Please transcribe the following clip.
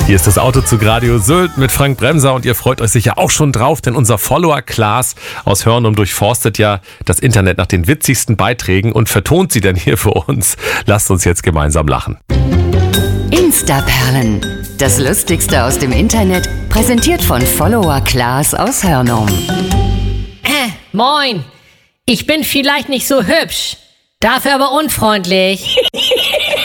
Hier ist das Autozug Radio Sylt mit Frank Bremser und ihr freut euch sicher auch schon drauf, denn unser Follower Klaas aus Hörnum durchforstet ja das Internet nach den witzigsten Beiträgen und vertont sie dann hier für uns. Lasst uns jetzt gemeinsam lachen. Instaperlen. Das Lustigste aus dem Internet, präsentiert von Follower Klaas aus Hörnum. Moin, ich bin vielleicht nicht so hübsch, dafür aber unfreundlich.